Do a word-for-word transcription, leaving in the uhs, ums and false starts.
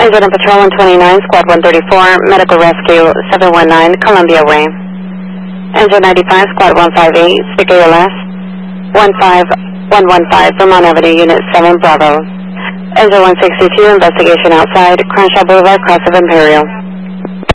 Engine and Patrol one twenty-nine, Squad one thirty-four, Medical Rescue seven one nine, Columbia Way. Engine ninety-five, Squad one fifty-eight, speak A L S, one five one one five, Vermont Avenue, Unit seven, Bravo. Engine one sixty-two, investigation outside, Crenshaw Boulevard, cross of Imperial.